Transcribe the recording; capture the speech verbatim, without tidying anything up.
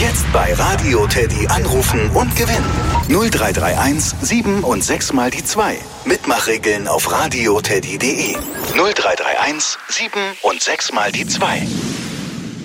Jetzt bei Radio Teddy anrufen und gewinnen. null drei drei eins sieben und sechs mal die zwei. Mitmachregeln auf radioteddy punkt de. null drei drei eins sieben und sechs mal die zwei.